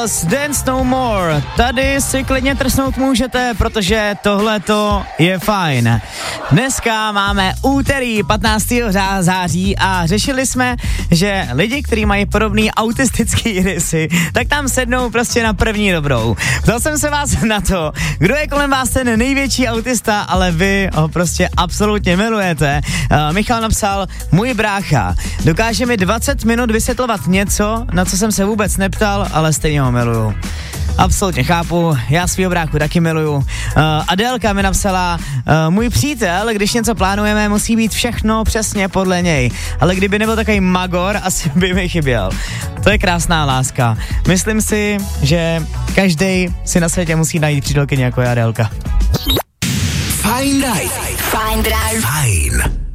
Girls, Dance No More. Tady si klidně trsnout můžete, protože tohleto je fajn. Dneska máme úterý 15. září a řešili jsme, že lidi, kteří mají podobný autistický rysy, tak tam sednou prostě na první dobrou. Ptal jsem se vás na to, kdo je kolem vás ten největší autista, ale vy ho prostě absolutně milujete. Michal napsal, můj brácha dokáže mi 20 minut vysvětlovat něco, na co jsem se vůbec neptal, ale stejně ho miluju. Absolutně chápu, já svýho bráchu taky miluju. Adélka mi napsala, můj přítel, když něco plánujeme, musí být všechno přesně podle něj. Ale kdyby nebyl takový magor, asi by mi chyběl. To je krásná láska. Myslím si, že každej si na světě musí najít přítelkyni jako je Adélka. Fajn Drive. Fajn.